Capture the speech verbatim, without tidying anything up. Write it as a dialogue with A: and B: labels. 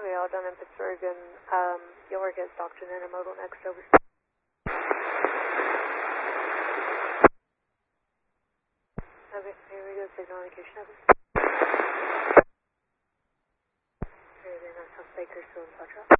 A: Okay, all done in Pittsburgh, and um, you'll work at Stockton Intermodal next, over. Okay, here we go, signal indication, over. Here, then, I'm South Baker, still in Fletcher.